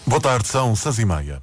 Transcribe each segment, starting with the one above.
Boa tarde, são 6h30.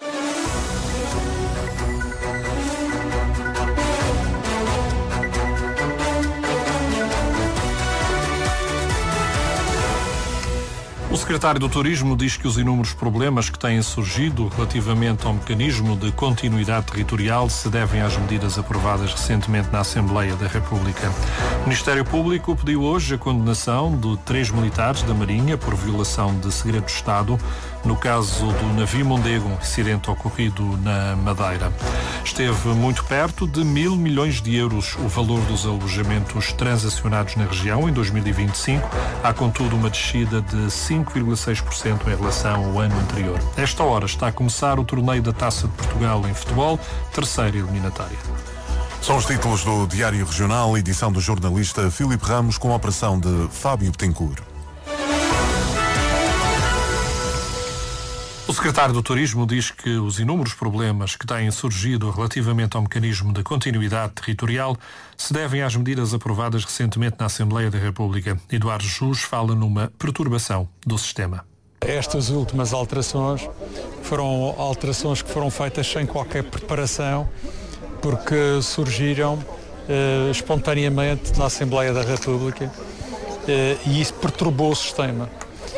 O secretário do Turismo diz que os inúmeros problemas que têm surgido relativamente ao mecanismo de continuidade territorial se devem às medidas aprovadas recentemente na Assembleia da República. O Ministério Público pediu hoje a condenação de 3 militares da Marinha por violação de segredo de Estado no caso do navio Mondego, incidente ocorrido na Madeira. Esteve muito perto de 1.000 milhões de euros o valor dos alojamentos transacionados na região em 2025. Há, contudo, uma descida de 5,6% em relação ao ano anterior. A esta hora está a começar o torneio da Taça de Portugal em futebol, terceira eliminatória. São os títulos do Diário Regional, edição do jornalista Filipe Ramos, com a operação de Fábio Betancourt. O secretário do Turismo diz que os inúmeros problemas que têm surgido relativamente ao mecanismo de continuidade territorial se devem às medidas aprovadas recentemente na Assembleia da República. Eduardo Jus fala numa perturbação do sistema. Estas últimas alterações foram alterações que foram feitas sem qualquer preparação, porque surgiram espontaneamente na Assembleia da República e isso perturbou o sistema.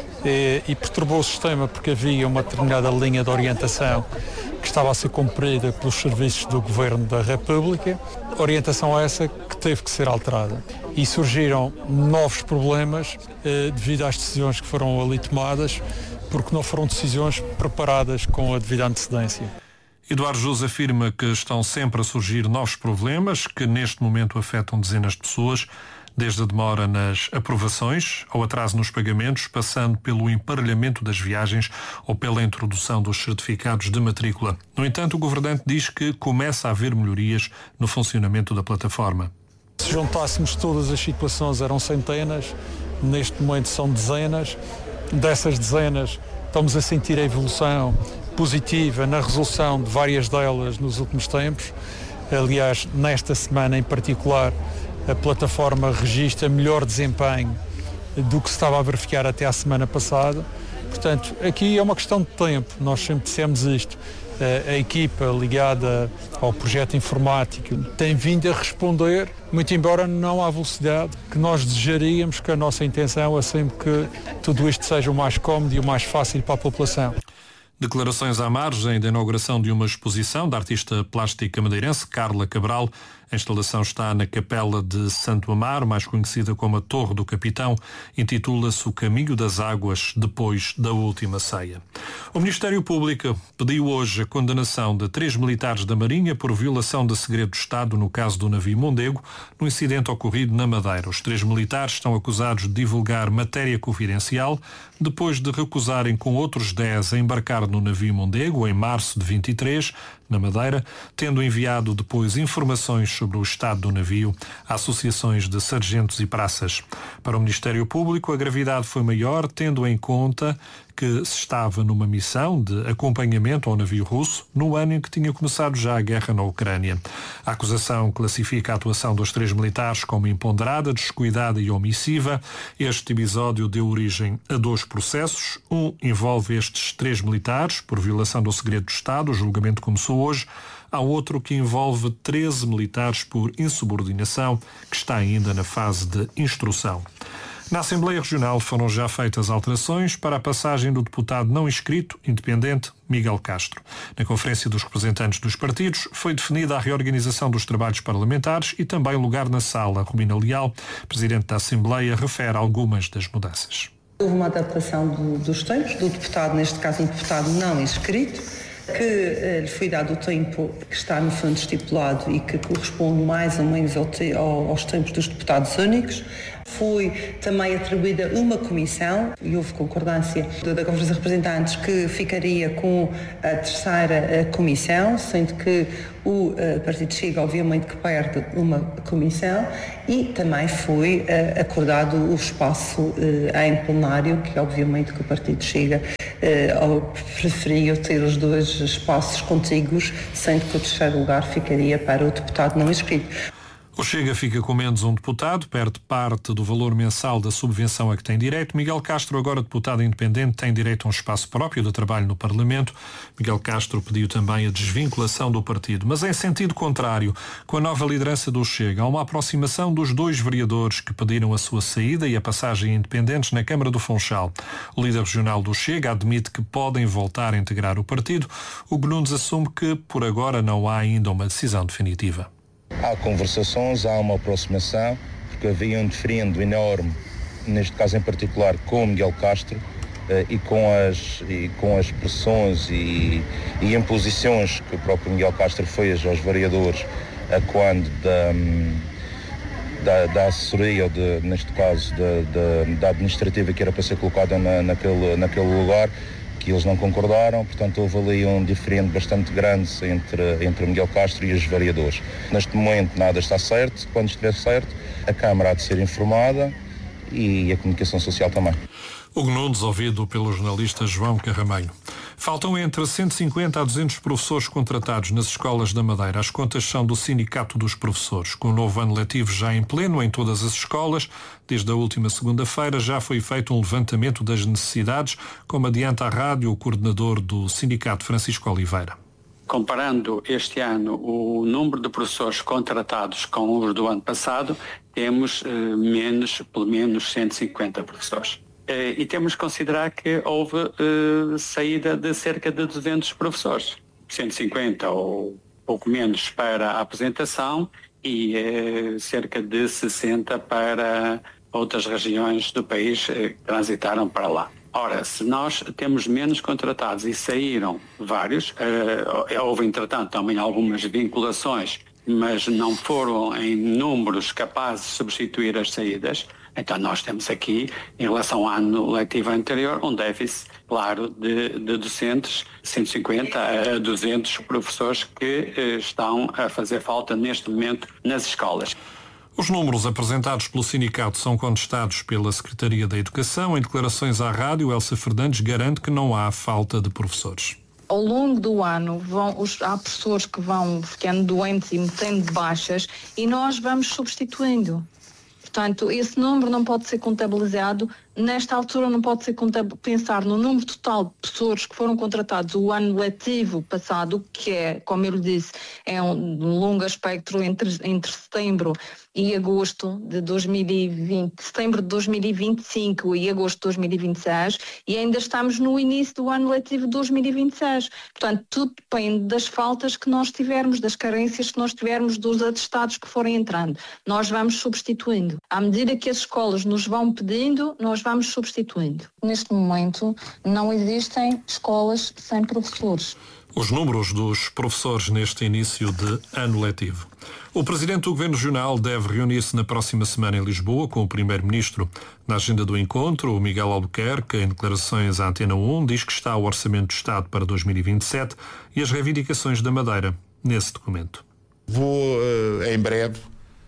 E perturbou o sistema porque havia uma determinada linha de orientação que estava a ser cumprida pelos serviços do Governo da República, orientação essa que teve que ser alterada. E surgiram novos problemas devido às decisões que foram ali tomadas, porque não foram decisões preparadas com a devida antecedência. Eduardo Jus afirma que estão sempre a surgir novos problemas que neste momento afetam dezenas de pessoas, desde a demora nas aprovações ao atraso nos pagamentos, passando pelo emparelhamento das viagens ou pela introdução dos certificados de matrícula. No entanto, o governante diz que começa a haver melhorias no funcionamento da plataforma. Se juntássemos todas as situações, eram centenas, neste momento são dezenas. Dessas dezenas, estamos a sentir a evolução positiva na resolução de várias delas nos últimos tempos. Aliás, nesta semana em particular, a plataforma registra melhor desempenho do que se estava a verificar até à semana passada. Portanto, aqui é uma questão de tempo, nós sempre dissemos isto. A equipa ligada ao projeto informático tem vindo a responder, muito embora não à velocidade que nós desejaríamos, que a nossa intenção é sempre que tudo isto seja o mais cómodo e o mais fácil para a população. Declarações à margem da inauguração de uma exposição da artista plástica madeirense Carla Cabral. A instalação está na Capela de Santo Amaro, mais conhecida como a Torre do Capitão. Intitula-se O Caminho das Águas, depois da última ceia. O Ministério Público pediu hoje a condenação de 3 militares da Marinha por violação de segredo de Estado no caso do navio Mondego, no incidente ocorrido na Madeira. Os 3 militares estão acusados de divulgar matéria confidencial depois de recusarem com outros 10 a embarcar no navio Mondego em março de 23, na Madeira, tendo enviado depois informações sobre o estado do navio a associações de sargentos e praças. Para o Ministério Público, a gravidade foi maior, tendo em conta que se estava numa missão de acompanhamento ao navio russo no ano em que tinha começado já a guerra na Ucrânia. A acusação classifica a atuação dos 3 militares como imponderada, descuidada e omissiva. Este episódio deu origem a 2 processos. Um envolve estes 3 militares por violação do segredo de Estado. O julgamento começou hoje. Há outro que envolve 13 militares por insubordinação, que está ainda na fase de instrução. Na Assembleia Regional foram já feitas alterações para a passagem do deputado não inscrito, independente, Miguel Castro. Na Conferência dos Representantes dos Partidos foi definida a reorganização dos trabalhos parlamentares e também lugar na sala. Romina Leal, Presidente da Assembleia, refere algumas das mudanças. Houve uma adaptação dos tempos, do deputado, neste caso um deputado não inscrito, que lhe foi dado o tempo que está no fundo estipulado e que corresponde mais ou menos aos tempos dos deputados únicos. Foi também atribuída uma comissão e houve concordância da Conferência de Representantes que ficaria com a terceira comissão, sendo que o Partido Chega obviamente que perde uma comissão, e também foi acordado o espaço em plenário, que obviamente que o Partido Chega preferiu ter os 2 espaços contíguos, sendo que o terceiro lugar ficaria para o deputado não inscrito. O Chega fica com menos um deputado, perde parte do valor mensal da subvenção a que tem direito. Miguel Castro, agora deputado independente, tem direito a um espaço próprio de trabalho no Parlamento. Miguel Castro pediu também a desvinculação do partido, mas em sentido contrário. Com a nova liderança do Chega, há uma aproximação dos dois vereadores que pediram a sua saída e a passagem a independentes na Câmara do Funchal. O líder regional do Chega admite que podem voltar a integrar o partido. Hugo Nunes assume que, por agora, não há ainda uma decisão definitiva. Há conversações, há uma aproximação, porque havia um diferendo enorme, neste caso em particular, com o Miguel Castro e com as pressões e imposições que o próprio Miguel Castro fez aos vereadores a quando da assessoria, ou neste caso da administrativa que era para ser colocada naquele lugar, que eles não concordaram, portanto houve ali um diferendo bastante grande entre o Miguel Castro e os vereadores. Neste momento nada está certo, quando estiver certo a Câmara há de ser informada e a comunicação social também. Hugo Nunes, ouvido pelo jornalista João Carrameiro. Faltam entre 150 a 200 professores contratados nas escolas da Madeira. As contas são do Sindicato dos Professores. Com o novo ano letivo já em pleno em todas as escolas, desde a última segunda-feira já foi feito um levantamento das necessidades, como adianta à rádio o coordenador do Sindicato, Francisco Oliveira. Comparando este ano o número de professores contratados com os do ano passado, temos pelo menos 150 professores. E temos que considerar que houve saída de cerca de 200 professores, 150 ou pouco menos para a apresentação e cerca de 60 para outras regiões do país que transitaram para lá. Ora, se nós temos menos contratados e saíram vários, houve entretanto também algumas vinculações, mas não foram em números capazes de substituir as saídas. Então nós temos aqui, em relação ao ano letivo anterior, um déficit, claro, de docentes, 150 a 200 professores que estão a fazer falta neste momento nas escolas. Os números apresentados pelo sindicato são contestados pela Secretaria da Educação. Em declarações à rádio, Elsa Fernandes garante que não há falta de professores. Ao longo do ano há professores que vão ficando doentes e metendo baixas e nós vamos substituindo. Portanto, esse número não pode ser contabilizado, nesta altura não pode ser pensar no número total de professores que foram contratados o ano letivo passado, que é, como eu lhe disse, é um longo espectro entre setembro e agosto de 2020, setembro de 2025 e agosto de 2026, e ainda estamos no início do ano letivo de 2026. Portanto, tudo depende das faltas que nós tivermos, das carências que nós tivermos, dos atestados que forem entrando. Nós vamos substituindo. À medida que as escolas nos vão pedindo, nós vamos substituindo. Neste momento, não existem escolas sem professores. Os números dos professores neste início de ano letivo. O Presidente do Governo Regional deve reunir-se na próxima semana em Lisboa com o Primeiro-Ministro. Na agenda do encontro, o Miguel Albuquerque, em declarações à Antena 1, diz que está o Orçamento do Estado para 2027 e as reivindicações da Madeira nesse documento. Vou, em breve,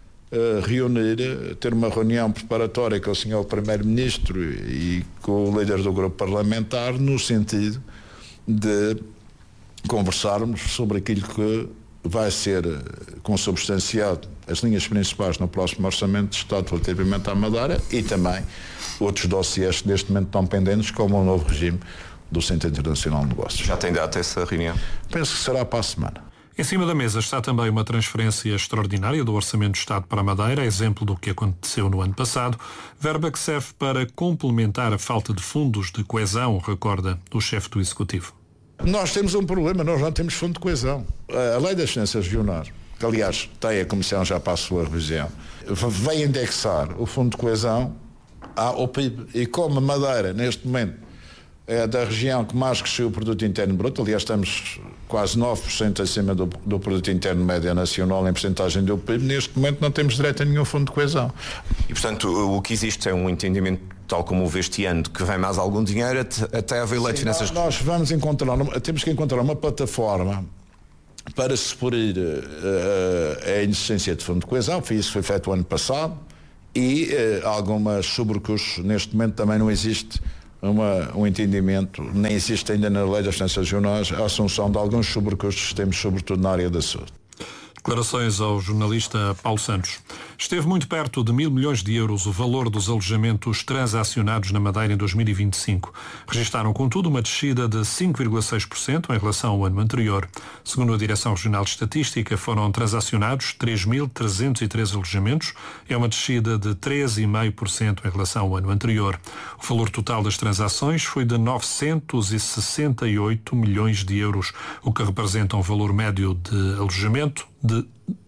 ter uma reunião preparatória com o Sr. Primeiro-Ministro e com o líder do grupo parlamentar no sentido de conversarmos sobre aquilo que vai ser consubstanciado as linhas principais no próximo Orçamento de Estado relativamente à Madeira e também outros dossiês que neste momento estão pendentes, como o novo regime do Centro Internacional de Negócios. Já tem data essa reunião? Penso que será para a semana. Em cima da mesa está também uma transferência extraordinária do Orçamento do Estado para a Madeira, exemplo do que aconteceu no ano passado, verba que serve para complementar a falta de fundos de coesão, recorda o chefe do Executivo. Nós temos um problema, nós não temos fundo de coesão. A Lei das Finanças Regionais, que aliás tem a Comissão já para a sua revisão, vai indexar o fundo de coesão ao PIB. E como a Madeira, neste momento, é da região que mais cresceu o Produto Interno Bruto, aliás estamos quase 9% acima do Produto Interno Médio Nacional em porcentagem do PIB, neste momento não temos direito a nenhum fundo de coesão. E portanto o que existe é um entendimento, tal como houve este ano, de que vem mais algum dinheiro até haver lei de finanças. Nós temos que encontrar uma plataforma para suprir a inexistência de fundo de coesão, isso foi feito o ano passado, e algumas sobrecustos, neste momento também não existe um entendimento, nem existe ainda na Lei das Finanças Regionais a assunção de alguns sobrecustos que temos, sobretudo na área da saúde. Declarações ao jornalista Paulo Santos. Esteve muito perto de 1.000 milhões de euros o valor dos alojamentos transacionados na Madeira em 2025. Registaram, contudo, uma descida de 5,6% em relação ao ano anterior. Segundo a Direção Regional de Estatística, foram transacionados 3.303 alojamentos. É uma descida de 13,5% em relação ao ano anterior. O valor total das transações foi de 968 milhões de euros, o que representa um valor médio de alojamento de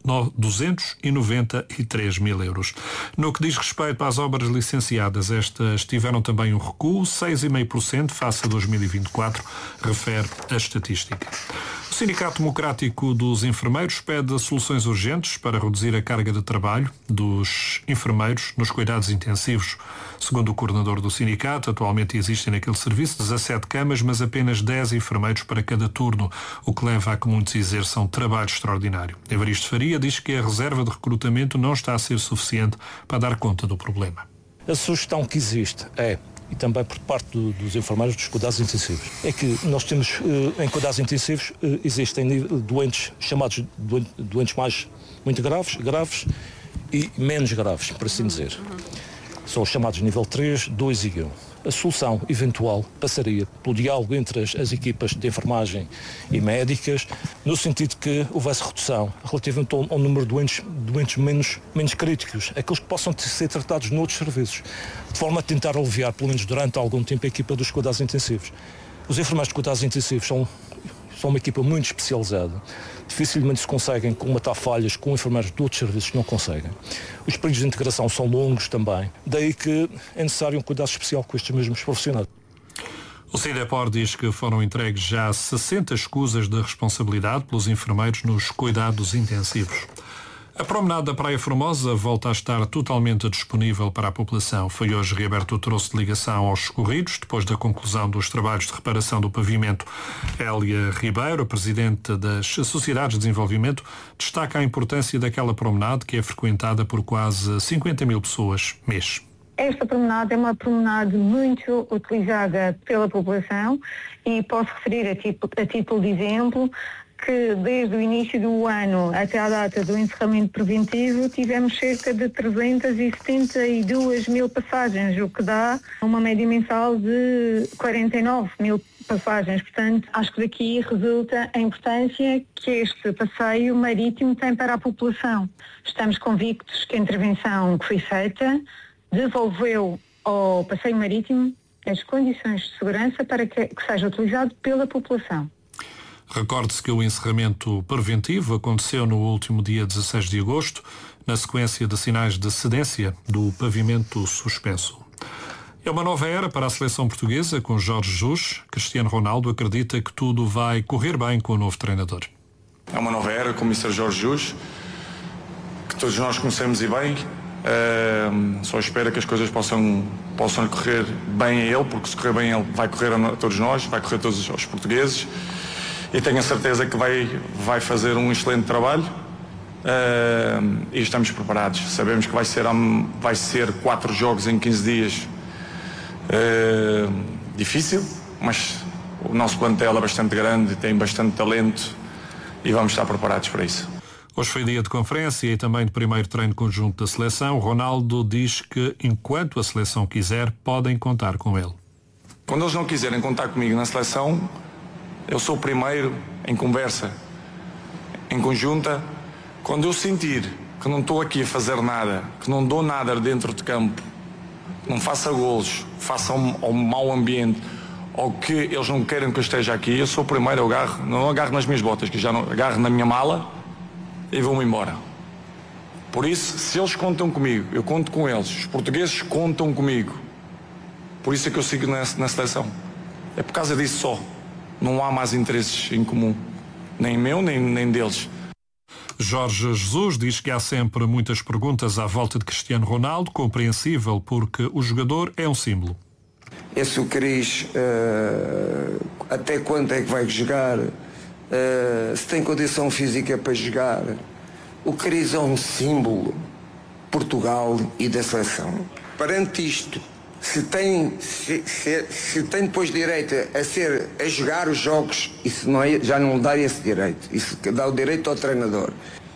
293 mil euros. No que diz respeito às obras licenciadas, estas tiveram também um recuo, 6,5% face a 2024, refere a estatística. O Sindicato Democrático dos Enfermeiros pede soluções urgentes para reduzir a carga de trabalho dos enfermeiros nos cuidados intensivos. Segundo o coordenador do sindicato, atualmente existem naquele serviço 17 camas, mas apenas 10 enfermeiros para cada turno, o que leva a que muitos exerçam trabalho extraordinário. Evaristo Faria diz que a reserva de recrutamento não está a ser suficiente para dar conta do problema. A sugestão que existe e também por parte dos enfermeiros dos cuidados intensivos, é que nós temos, em cuidados intensivos, existem doentes chamados doentes mais muito graves e menos graves, por assim dizer. São os chamados nível 3, 2 e 1. A solução eventual passaria pelo diálogo entre as equipas de enfermagem e médicas, no sentido que houvesse redução relativamente ao número de doentes menos críticos, aqueles que possam ser tratados noutros serviços, de forma a tentar aliviar, pelo menos durante algum tempo, a equipa dos cuidados intensivos. Os enfermeiros de cuidados intensivos são uma equipa muito especializada. Dificilmente se conseguem comatar falhas com enfermeiros de outros serviços que não conseguem. Os períodos de integração são longos também. Daí que é necessário um cuidado especial com estes mesmos profissionais. O CIDEPOR diz que foram entregues já 60 escusas de responsabilidade pelos enfermeiros nos cuidados intensivos. A promenade da Praia Formosa volta a estar totalmente disponível para a população. Foi hoje reaberto o troço de ligação aos escorridos, depois da conclusão dos trabalhos de reparação do pavimento. Hélia Ribeiro, presidente das Sociedades de Desenvolvimento, destaca a importância daquela promenade que é frequentada por quase 50 mil pessoas mês. Esta promenade é uma promenade muito utilizada pela população e posso referir a título de exemplo que desde o início do ano até à data do encerramento preventivo tivemos cerca de 372 mil passagens, o que dá uma média mensal de 49 mil passagens. Portanto, acho que daqui resulta a importância que este passeio marítimo tem para a população. Estamos convictos que a intervenção que foi feita devolveu ao passeio marítimo as condições de segurança para que seja utilizado pela população. Recorde-se que o encerramento preventivo aconteceu no último dia 16 de agosto, na sequência de sinais de cedência do pavimento suspenso. É uma nova era para a seleção portuguesa com Jorge Jesus. Cristiano Ronaldo acredita que tudo vai correr bem com o novo treinador. É uma nova era com o Mr. Jorge Jesus, que todos nós conhecemos e bem. Só espero que as coisas possam correr bem a ele, porque se correr bem a ele vai correr a todos nós, vai correr a todos os portugueses. E tenho a certeza que vai fazer um excelente trabalho e estamos preparados. Sabemos que vai ser 4 jogos em 15 dias. Difícil, mas o nosso plantel é bastante grande, tem bastante talento e vamos estar preparados para isso. Hoje foi dia de conferência e também de primeiro treino conjunto da seleção. Ronaldo diz que enquanto a seleção quiser, podem contar com ele. Quando eles não quiserem contar comigo na seleção, eu sou o primeiro em conversa, em conjunta. Quando eu sentir que não estou aqui a fazer nada, que não dou nada dentro de campo, não faça golos, faça um mau ambiente, ou que eles não querem que eu esteja aqui, eu sou o primeiro, não agarro nas minhas botas, que já não agarro na minha mala e vou-me embora. Por isso, se eles contam comigo, eu conto com eles. Os portugueses contam comigo. Por isso é que eu sigo na seleção. É por causa disso só. Não há mais interesses em comum, nem meu, nem deles. Jorge Jesus diz que há sempre muitas perguntas à volta de Cristiano Ronaldo, compreensível porque o jogador é um símbolo. Esse o Cris, até quando é que vai jogar? Se tem condição física para jogar? O Cris é um símbolo de Portugal e da seleção. Perante isto, se tem depois direito a jogar os jogos, isso já não dá esse direito. Isso dá o direito ao treinador.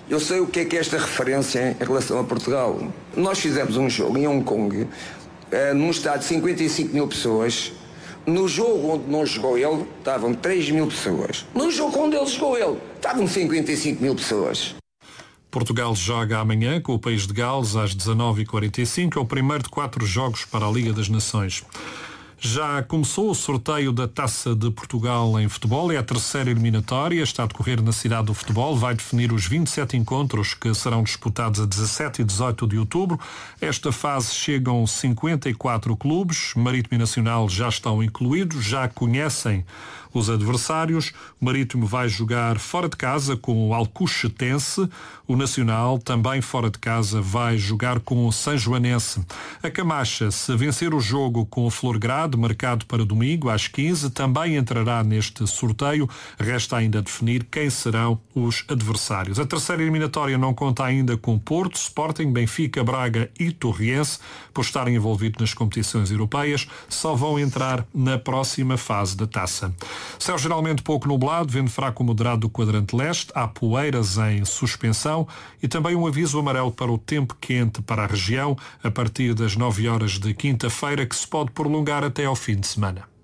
Eu sei o que é esta referência em relação a Portugal. Nós fizemos um jogo em Hong Kong, num estádio de 55 mil pessoas. No jogo onde não jogou ele, estavam 3 mil pessoas. No jogo onde ele jogou ele, estavam 55 mil pessoas. Portugal joga amanhã com o País de Gales às 19h45. É o primeiro de 4 jogos para a Liga das Nações. Já começou o sorteio da Taça de Portugal em futebol. É a terceira eliminatória. Está a decorrer na cidade do futebol. Vai definir os 27 encontros que serão disputados a 17 e 18 de outubro. Esta fase chegam 54 clubes. Marítimo e Nacional já estão incluídos. Já conhecem os adversários. O Marítimo vai jogar fora de casa com o Alcochetense. O Nacional, também fora de casa, vai jogar com o Sanjoanense. A Camacha, se vencer o jogo com o Florgrade, marcado para domingo às 15, também entrará neste sorteio. Resta ainda definir quem serão os adversários. A terceira eliminatória não conta ainda com Porto, Sporting, Benfica, Braga e Torriense, por estarem envolvidos nas competições europeias. Só vão entrar na próxima fase da taça. Céu geralmente pouco nublado, vento fraco moderado do quadrante leste, há poeiras em suspensão e também um aviso amarelo para o tempo quente para a região a partir das 9 horas de quinta-feira, que se pode prolongar até ao fim de semana.